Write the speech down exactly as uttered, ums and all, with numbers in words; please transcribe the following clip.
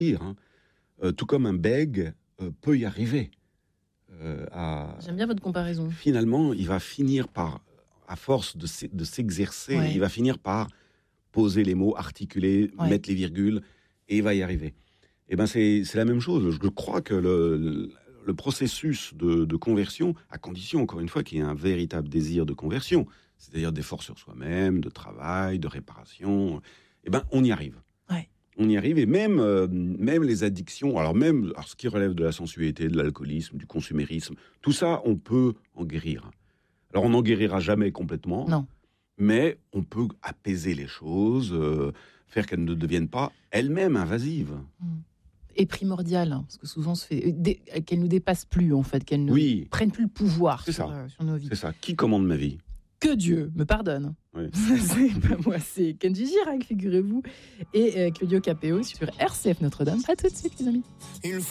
Hein. Euh, tout comme un bègue euh, peut y arriver. Euh, à... J'aime bien votre comparaison. Finalement, il va finir par, à force de, s- de s'exercer, Ouais. il va finir par poser les mots, articuler, Ouais. mettre les virgules, et il va y arriver. Et ben c'est, c'est la même chose. Je crois que le, le, le processus de, de conversion, à condition, encore une fois, qu'il y ait un véritable désir de conversion, c'est-à-dire d'effort sur soi-même, de travail, de réparation, et ben on y arrive. Ouais. On y arrive, et même, euh, même les addictions, alors même alors ce qui relève de la sensualité, de l'alcoolisme, du consumérisme, tout ça, on peut en guérir. Alors on n'en guérira jamais complètement, Non. mais on peut apaiser les choses, euh, faire qu'elles ne deviennent pas elles-mêmes invasives. Et primordial, hein, parce que souvent, se fait, dé, qu'elles ne nous dépassent plus, en fait, qu'elles ne Oui. prennent plus le pouvoir C'est sur, ça. euh, sur nos vies. C'est ça. Qui commande ma vie ? Que Dieu me pardonne. Oui. c'est pas moi, c'est Kenji Girac, figurez-vous, et euh, Claudio Capéo sur R C F Notre-Dame. À tout de suite, les amis. Il